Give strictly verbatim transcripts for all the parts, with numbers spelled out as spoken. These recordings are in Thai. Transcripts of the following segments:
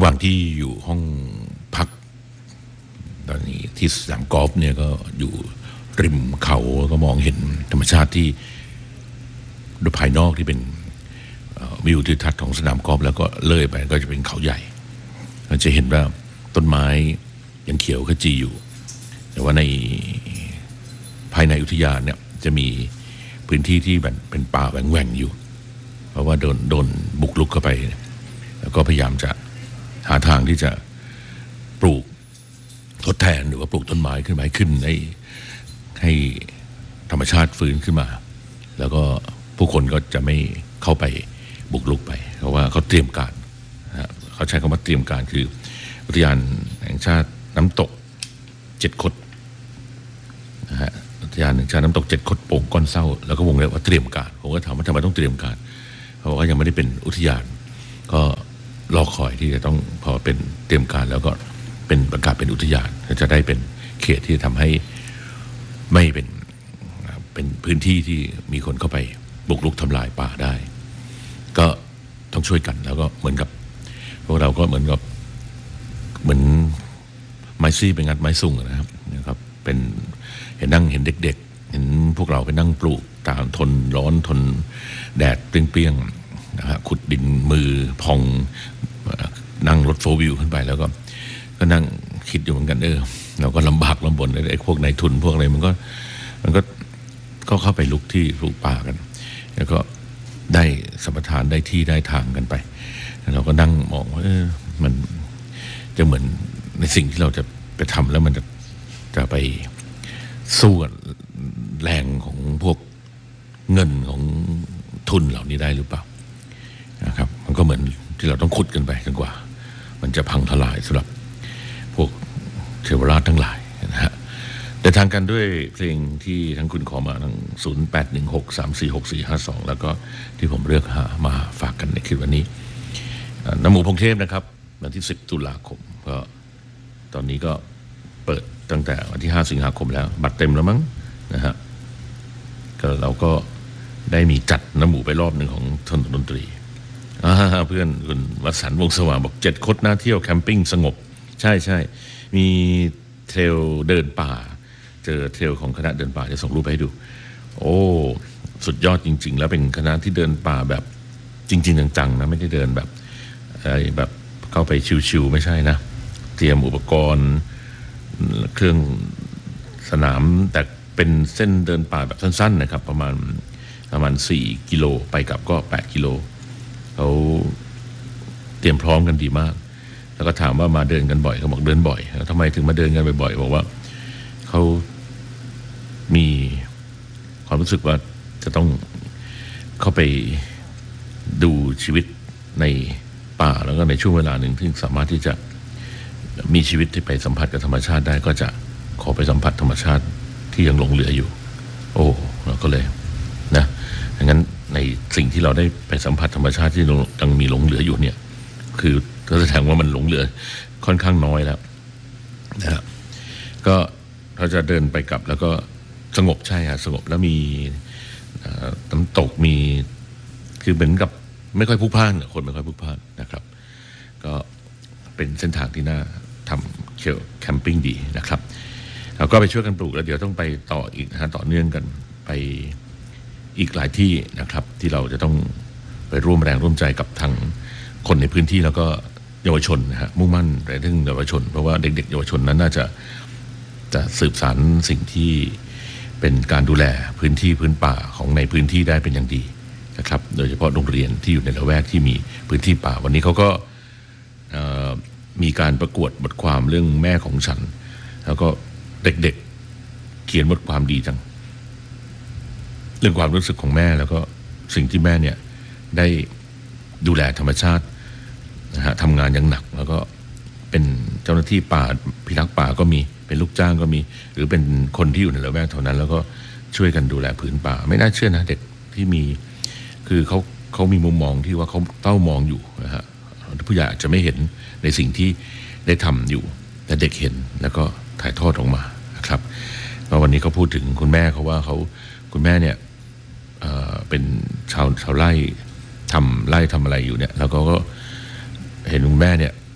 ว่างที่อยู่ห้องพักตอนนี้ที่สนามกอล์ฟเนี่ยก็อยู่ริมเขาก็มองเห็นธรรมชาติที่โดยภายนอกที่เป็นวิวทิวทัศน์ของสนามกอล์ฟแล้วก็เลยไปก็จะเป็นเขาใหญ่เราจะเห็นว่าต้นไม้ยังเขียวขจีอยู่แต่ว่าในภายในอุทยานเนี่ยจะมีพื้นที่ที่แบบเป็นป่าแหว่งๆอยู่เพราะว่าโดนโดนบุกรุกเข้าไปแล้วก็พยายามจะหาทางที่จะปลูกทดแทนหรือว่าปลูกต้นไม้ขึ้นไม้ขึ้นให้ให้ธรรมชาติฟื้นขึ้นมาแล้วก็ผู้คนก็จะไม่เข้าไปบุกรุกไปเพราะว่าเขาเตรียมการนะเขาใช้คำว่าเตรียมการคืออุทยานแห่งชาติน้ำตกเจ็ดคดนะฮะอุทยานแห่งชาติน้ำตกเจ็ดคดโป่งก้อนเศร้าแล้วก็วงเล็บว่าเตรียมการผมก็ถามว่าทำไมต้องเตรียมการเพราะว่ายังไม่ได้เป็นอุทยานก็รอคอยที่จะต้องพอเป็นเตรียมการแล้วก็เป็นประกาศเป็นอุทยานจะได้เป็นเขตที่จะทำให้ไม่เป็นเป็นพื้นที่ที่มีคนเข้าไปบุกรุกทำลายป่าได้ก็ต้องช่วยกันแล้วก็เหมือนกับพวกเราก็เหมือนกับเหมือนไม้ซี่ไปงัดไม้สุ่งนะครับนะครับเป็นเห็นนั่งเห็นเด็กๆเห็นพวกเราไปนั่งปลูกตามทนร้อนทนแดดเปรี้ยงๆนะฮะขุดดินมือพองนั่งรถโฟร์วิวขึ้นไปแล้วก็ก็นั่งคิดอยู่เหมือนกันเออเราก็ลำบากลำบนไอ้พวกนายทุนพวกอะไรมันก็มันก็ก็เข้าไปลุกที่ปลูกป่ากันแล้วก็ได้สัมปทานได้ที่ได้ทางกันไปแล้วเราก็นั่งมองว่าเออมันจะเหมือนในสิ่งที่เราจะไปทำแล้วมันจะจะไปสู้กับแรงของพวกเงินของทุนเหล่านี้ได้หรือเปล่านะครับมันก็เหมือนที่เราต้องขุดกันไปจนกว่ามันจะพังทลายสำหรับพวกเทวราชทั้งหลายนะฮะเดินทางกันด้วยเพลงที่ทั้งคุณขอมาทั้งศูนย์ แปด หนึ่ง หก สาม สี่ หก สี่ ห้า สองแล้วก็ที่ผมเลือกหามาฝากกันในคลิปวันนี้น้ำหมูพงเทพนะครับวันที่สิบตุลาคมก็ตอนนี้ก็เปิดตั้งแต่วันที่ห้าสิงหาคมแล้วบัตรเต็มแล้วมั้งนะฮะก็เราก็ได้มีจัดน้ำหมูไปรอบหนึ่งของทนดนตรีเพื่อนคุณวสันต์วงสว่างบอกเจ็ดคดน่าเที่ยวแคมปิ้งสงบใช่ใช่มีเทรลเดินป่าเจอเทรลของคณะเดินป่าจะส่งรูปไปให้ดูโอ้สุดยอดจริงๆแล้วเป็นคณะที่เดินป่าแบบจริงๆจังๆนะไม่ได้เดินแบบอะไรแบบเข้าไปชิวๆไม่ใช่นะเตรียมอุปกรณ์เครื่องสนามแต่เป็นเส้นเดินป่าแบบสั้นๆนะครับประมาณประมาณสี่กิโลไปกลับก็แปดกิโลเขาเตรียมพร้อมกันดีมากแล้วก็ถามว่ามาเดินกันบ่อยเขาบอกเดินบ่อยแล้วทำไมถึงมาเดินกันบ่อยๆบอกว่าเขามีความรู้สึกว่าจะต้องเข้าไปดูชีวิตในป่าแล้วก็ในช่วงเวลาหนึ่งที่สามารถที่จะมีชีวิตที่ไปสัมผัสกับธรรมชาติได้ก็จะขอไปสัมผัสธรรมชาติที่ยังหลงเหลืออยู่โอ้เราก็เลยนะดังนั้นในสิ่งที่เราได้ไปสัมผัสธรรมชาติที่ยังมีหลงเหลืออยู่เนี่ยคือก็แสดงว่ามันหลงเหลือค่อนข้างน้อยแล้วนะฮะก็เราจะเดินไปกลับแล้วก็สงบใช่ฮะสงบแล้วมีน้ำตกมีคือเหมือนกับไม่ค่อยพลุกพล่านคนไม่ค่อยพลุกพล่านนะครับก็เป็นเส้นทางที่น่าทำเที่ยวแคมปิ้งดีนะครับเราก็ไปช่วยกันปลูกแล้วเดี๋ยวต้องไปต่ออีกนะฮะต่อเนื่องกันไปอีกหลายที่นะครับที่เราจะต้องไปร่วมแรงร่วมใจกับทางคนในพื้นที่แล้วก็เยาวชนนะฮะมุ่งมั่นในเรื่องเยาวชนเพราะว่าเด็กๆเยาวชนนั้นน่าจะจะสืบสานสิ่งที่เป็นการดูแลพื้นที่พื้นป่าของในพื้นที่ได้เป็นอย่างดีนะครับโดยเฉพาะโรงเรียนที่อยู่ในละแวกที่มีพื้นที่ป่าวันนี้เขาก็มีการประกวดบทความเรื่องแม่ของฉันแล้วก็เด็กๆเขียนบทความดีจังเรื่องความรู้สึกของแม่แล้วก็สิ่งที่แม่เนี่ยได้ดูแลธรรมชาตินะฮะทำงานอย่างหนักแล้วก็เป็นเจ้าหน้าที่ป่าพิทักษ์ป่าก็มีเป็นลูกจ้างก็มีหรือเป็นคนที่อยู่ในละแวกแถวนั้นแล้วก็ช่วยกันดูแลพื้นป่าไม่น่าเชื่อนะเด็กที่มีคือเขาเขามีมุมมองที่ว่าเขาเต้ามองอยู่นะฮะผู้ใหญ่อาจจะไม่เห็นในสิ่งที่ได้ทำอยู่แต่เด็กเห็นแล้วก็ถ่ายทอดออกมานะครับวันนี้เขาพูดถึงคุณแม่เขาว่าเขาคุณแม่เนี่ยเอ่อเป็นชาวชาวไร่ทำไร่ทำอะไรอยู่เนี่ยแล้วก็เห็นคุณแม่เนี่ยนะครับ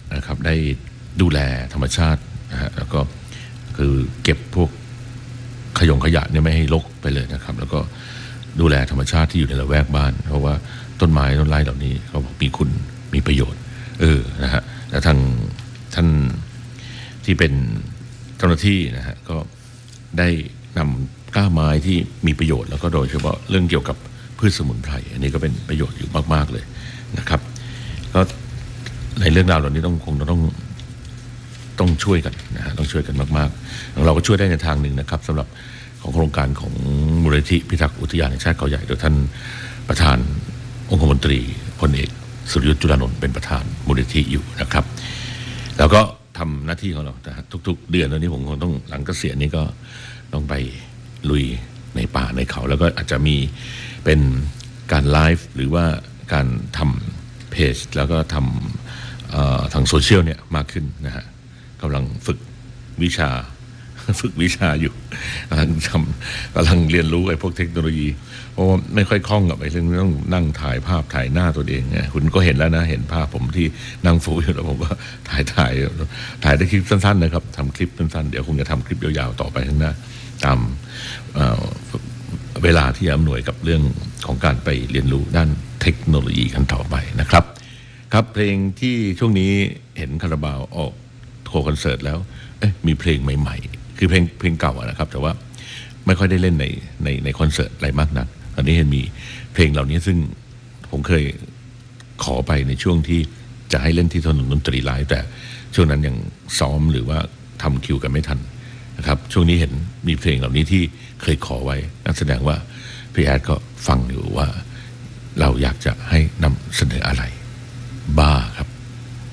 ได้ดูแลธรรมชาตินะฮะแล้วก็คือเก็บพวกขยงขยะเนี่ยไม่ให้รกไปเลยนะครับแล้วก็ดูแลธรรมชาติที่อยู่ในละแวกบ้านเพราะว่าต้นไม้ต้นไม้เหล่านี้เขาบอกมีคุณมีประโยชน์เออนะฮะแล้วทางท่านที่เป็นเจ้าหน้าที่นะฮะก็ได้นำก้าไม้ที่มีประโยชน์แล้วก็โดยเฉพาะเรื่องเกี่ยวกับพืชสมุนไพรอันนี้ก็เป็นประโยชน์อยู่มากๆเลยนะครับก็ในเรื่องราวเหล่านี้ต้องคงต้องต้องช่วยกันนะฮะต้องช่วยกันมากๆเราก็ช่วยได้ในทางหนึ่งนะครับสำหรับของโครงการของมูลนิธิพิทักษ์อุทยานแห่งชาติเขาใหญ่โดยท่านประธานองคมนตรีพลเอกสุรยุทธจุลานนท์เป็นประธานมูลนิธิอยู่นะครับแล้วก็ทำหน้าที่ของเรานะทุกๆเดือนตอนนี้ผมคงต้องหลังเกษียณนี้ก็ต้องไปลุยในป่าในเขาแล้วก็อาจจะมีเป็นการไลฟ์หรือว่าการทำเพจแล้วก็ทำทางโซเชียลเนี่ยมากขึ้นนะฮะกำลังฝึกวิชาฝึกวิชาอยู่กำลังทำกำลังเรียนรู้ไอ้พวกเทคโนโลยีเพราะว่าไม่ค่อยคล่องกับไอ้เรื่องต้องนั่งถ่ายภาพถ่ายหน้าตัวเองเนี่ยคุณก็เห็นแล้วนะเห็นภาพผมที่นั่งฟูอยู่แล้วผมก็ถ่ายถ่ายถ่ายได้คลิปสั้นๆนะครับทำคลิปสั้นๆเดี๋ยวคงจะทำคลิปยาวๆต่อไปข้างหน้าตามเวลาที่อำนวยกับเรื่องของการไปเรียนรู้ด้านเทคโนโลยีกันต่อไปนะครับครับเพลงที่ช่วงนี้เห็นคาราบาวออกโคคอนเสิร์ตแล้วมีเพลงใหม่ๆคือเพลงเพลงเก่านะครับแต่ว่าไม่ค่อยได้เล่นในในในคอนเสิร์ตอะไรมากนักตอนนี้เห็นมีเพลงเหล่านี้ซึ่งผมเคยขอไปในช่วงที่จะให้เล่นที่ถนนดนตรีไลฟ์แต่ช่วงนั้นยังซ้อมหรือว่าทำคิวกันไม่ทันนะครับช่วงนี้เห็นมีเพลงเหล่านี้ที่เคยขอไว้นั่นแสดงว่าพี่แอดก็ฟังอยู่ว่าเราอยากจะให้นำเสนออะไร